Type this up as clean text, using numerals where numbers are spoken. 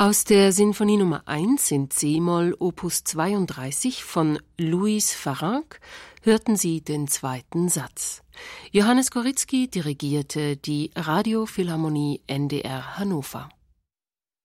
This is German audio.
Aus der Sinfonie Nummer 1 in C-Moll Opus 32 von Louis Farrenc hörten Sie den zweiten Satz. Johannes Koryzki dirigierte die Radiophilharmonie NDR Hannover.